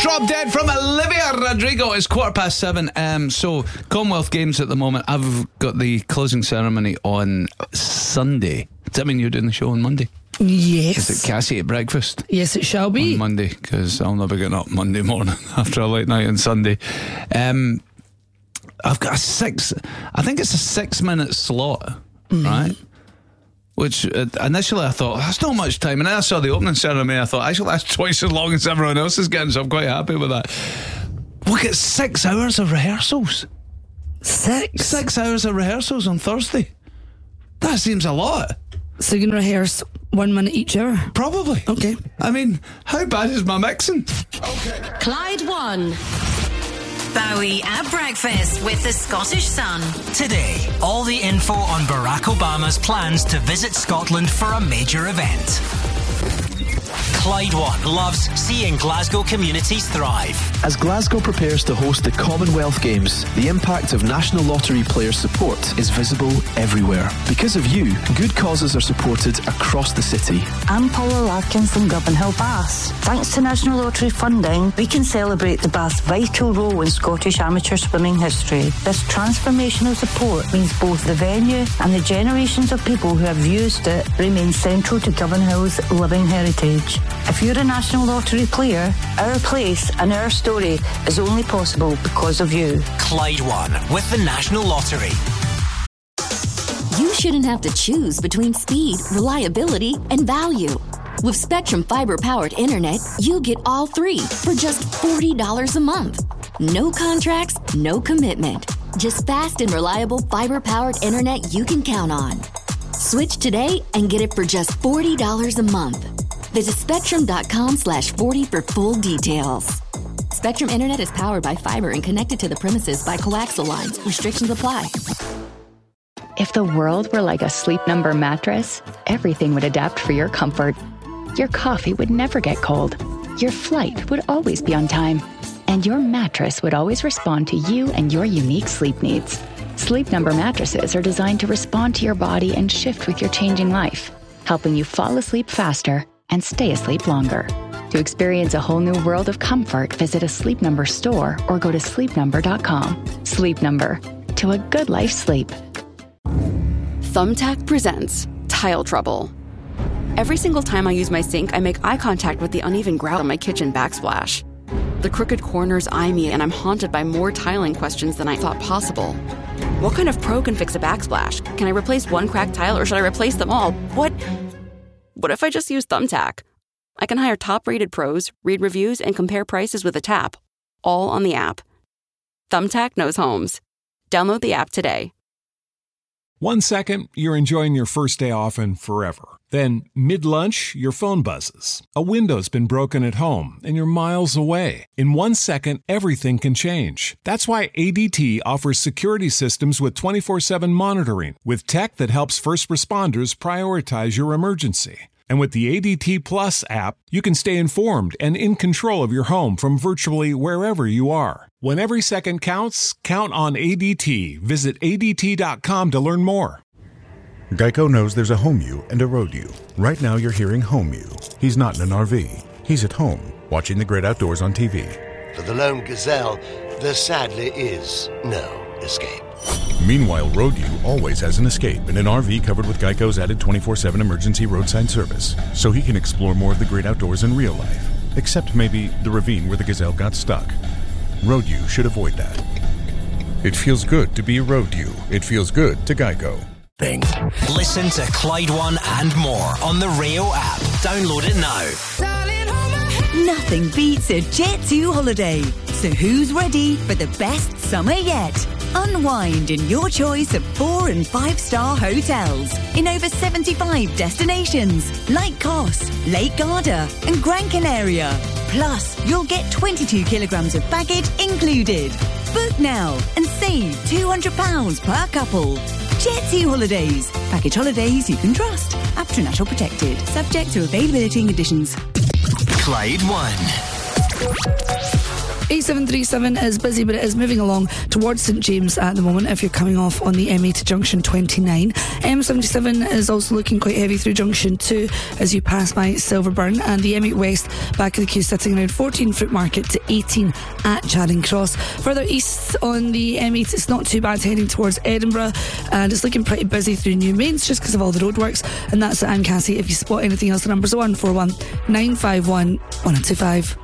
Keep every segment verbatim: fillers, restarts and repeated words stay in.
Drop Dead from Olivia Rodrigo. It's quarter past seven. Um, so, Commonwealth Games at the moment. I've got the closing ceremony on Sunday. Does that mean you're doing the show on Monday? Yes. Is it Cassie at breakfast? Yes, it shall be. On Monday, because I'll never get up Monday morning after a late night on Sunday. Um, I've got a six, I think it's a six minute slot, mm-hmm. right? Which uh, initially I thought, that's not much time. And then I saw the opening ceremony, I thought, actually that's twice as long as everyone else is getting, so I'm quite happy with that. Look at six hours of rehearsals. Six? Six hours of rehearsals on Thursday. That seems a lot. So you can rehearse one minute each hour? Probably. Okay. I mean, how bad is my mixing? Okay. Clyde One. Bowie at breakfast with the Scottish Sun. Today, all the info on Barack Obama's plans to visit Scotland for a major event. Clyde One loves seeing Glasgow communities thrive. As Glasgow prepares to host the Commonwealth Games, the impact of National Lottery player support is visible everywhere. Because of you, good causes are supported across the city. I'm Paula Larkin from Govanhill Baths. Thanks to National Lottery funding, we can celebrate the Bath's vital role in Scottish amateur swimming history. This transformational support means both the venue and the generations of people who have used it remain central to Govanhill's living heritage. If you're a National Lottery player, our place and our story is only possible because of you. Clyde One with the National Lottery. You shouldn't have to choose between speed, reliability, and value. With Spectrum Fiber-powered internet, you get all three for just forty dollars a month. No contracts, no commitment. Just fast and reliable fiber-powered internet you can count on. Switch today and get it for just forty dollars a month. Visit spectrum.com slash 40 for full details. Spectrum Internet is powered by fiber and connected to the premises by coaxial lines. Restrictions apply. If the world were like a Sleep Number mattress, everything would adapt for your comfort. Your coffee would never get cold. Your flight would always be on time. And your mattress would always respond to you and your unique sleep needs. Sleep Number mattresses are designed to respond to your body and shift with your changing life, helping you fall asleep faster and stay asleep longer. To experience a whole new world of comfort, visit a Sleep Number store or go to sleep number dot com. Sleep Number. To a good life sleep. Thumbtack presents Tile Trouble. Every single time I use my sink, I make eye contact with the uneven grout on my kitchen backsplash. The crooked corners eye me, and I'm haunted by more tiling questions than I thought possible. What kind of pro can fix a backsplash? Can I replace one cracked tile, or should I replace them all? What... What if I just use Thumbtack? I can hire top-rated pros, read reviews, and compare prices with a tap, all on the app. Thumbtack knows homes. Download the app today. One second, you're enjoying your first day off and forever. Then, mid-lunch, your phone buzzes. A window's been broken at home, and you're miles away. In one second, everything can change. That's why A D T offers security systems with twenty-four seven monitoring, with tech that helps first responders prioritize your emergency. And with the A D T Plus app, you can stay informed and in control of your home from virtually wherever you are. When every second counts, count on A D T. Visit A D T dot com to learn more. Geico knows there's a home you and a road you. Right now you're hearing home you. He's not in an R V. He's at home, watching the great outdoors on T V. For the lone gazelle, there sadly is no escape. Meanwhile, road you always has an escape in an R V covered with Geico's added twenty-four seven emergency roadside service, so he can explore more of the great outdoors in real life. Except maybe the ravine where the gazelle got stuck. Road you should avoid that. It feels good to be road you. It feels good to Geico. Thing. Listen to Clyde One and more on the Rio app. Download it now. Nothing beats a Jet two holiday. So who's ready for the best summer yet? Unwind in your choice of four and five star hotels in over seventy-five destinations like Kos, Lake Garda and Gran Canaria. Plus, you'll get twenty-two kilograms of baggage included. Book now and save two hundred pounds per couple. Jet two Holidays. Package holidays you can trust. After National Protected. Subject to availability and conditions. Clyde One. A seven three seven is busy, but it is moving along towards St James at the moment if you're coming off on the M eight to junction twenty-nine. M seventy-seven is also looking quite heavy through junction two as you pass by Silverburn, and the M eight West back of the queue sitting around fourteen Fruit Market to eighteen at Charing Cross. Further east on the M eight, it's not too bad heading towards Edinburgh, and it's looking pretty busy through New Mains just because of all the roadworks. And that's it. I'm Cassie. If you spot anything else, the number's oh one four one, nine five one, one oh two five.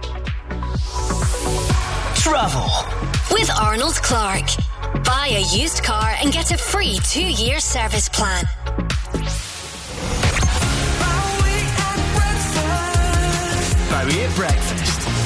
Travel with Arnold Clark. Buy a used car and get a free two-year service plan. Bowie at breakfast.